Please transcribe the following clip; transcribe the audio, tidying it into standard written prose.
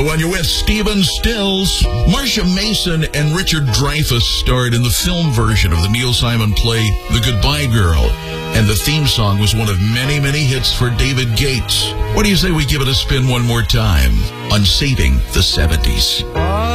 When you're with Stephen Stills, Marcia Mason and Richard Dreyfuss starred in the film version of the Neil Simon play The Goodbye Girl, and the theme song was one of many, many hits for David Gates. What do you say we give it a spin one more time on Saving the 70s?